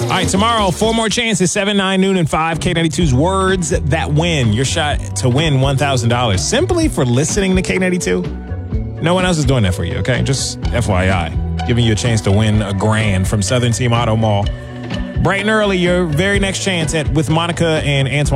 All right, tomorrow, 4 more chances, 7, 9, noon, and 5. K92's Words That Win. Your shot to win $1,000 simply for listening to K92. No one else is doing that for you, okay? Just FYI. Giving you a chance to win $1,000 from Southern Team Auto Mall. Bright and early, your very next chance with Monica and Antoine.